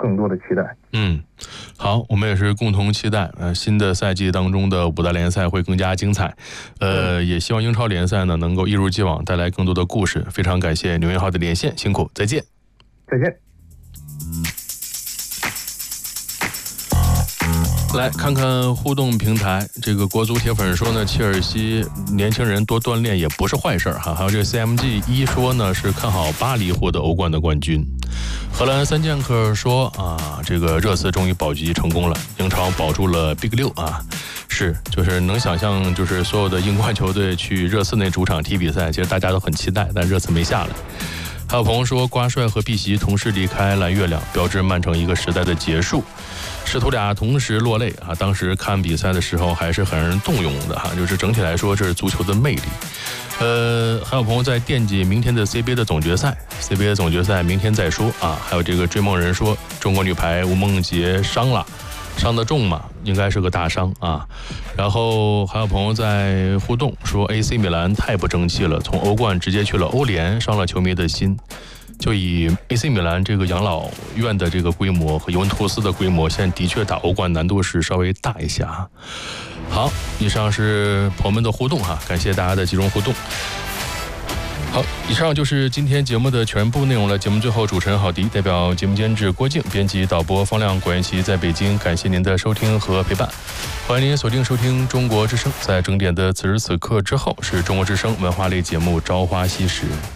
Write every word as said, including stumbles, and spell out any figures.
更多的期待。 嗯，好，我们也是共同期待，呃，新的赛季当中的五大联赛会更加精彩，呃，也希望英超联赛呢能够一如既往带来更多的故事。非常感谢纽约号的连线，辛苦，再见。 再见。 来看看互动平台，这个国足铁粉说呢，切尔西年轻人多锻炼也不是坏事哈。还有这个 C M G 一说呢是看好巴黎获得欧冠的冠军。荷兰三剑客说啊，这个热刺终于保级成功了，英超保住了 Big 六啊，是就是能想象，就是所有的英冠球队去热刺那主场踢比赛，其实大家都很期待，但热刺没下来。还有朋友说，瓜帅和碧玺同时离开蓝月亮，标志曼城一个时代的结束。师徒俩同时落泪啊！当时看比赛的时候还是很让人动容的哈，就是整体来说，这是足球的魅力。呃，还有朋友在惦记明天的 C B A 的总决赛 ，C B A 总决赛明天再说啊。还有这个追梦人说，中国女排吴梦洁伤了。伤得重嘛，应该是个大伤啊。然后还有朋友在互动说 A C 米兰太不争气了，从欧冠直接去了欧联，伤了球迷的心。就以 A C 米兰这个养老院的这个规模和尤文图斯的规模，现在的确打欧冠难度是稍微大一些啊。好，以上是朋友们的互动哈，感谢大家的集中互动。好，以上就是今天节目的全部内容了。节目最后，主持人郝迪代表节目监制郭靖、编辑导播方亮、果元琪在北京，感谢您的收听和陪伴。欢迎您锁定收听中国之声，在整点的此时此刻之后是中国之声文化类节目《朝花夕拾》。